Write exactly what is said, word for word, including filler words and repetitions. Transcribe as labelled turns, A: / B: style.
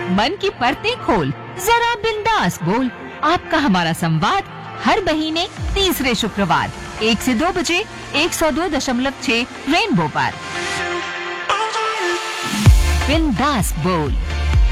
A: मन की परतें खोल, जरा बिंदास बोल। आपका हमारा संवाद हर महीने तीसरे शुक्रवार एक से दो बजे एक सौ दो दशमलव छह रेनबो पर। बिंदास बोल।